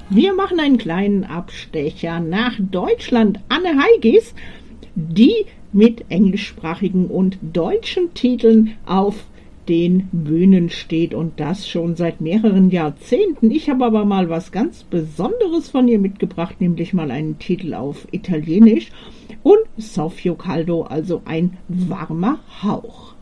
Wir machen einen kleinen Abstecher nach Deutschland. Anne Heigis, die mit englischsprachigen und deutschen Titeln auf den Bühnen steht und das schon seit mehreren Jahrzehnten. Ich habe aber mal was ganz Besonderes von ihr mitgebracht, nämlich mal einen Titel auf Italienisch und Soffio Caldo, also ein warmer Hauch.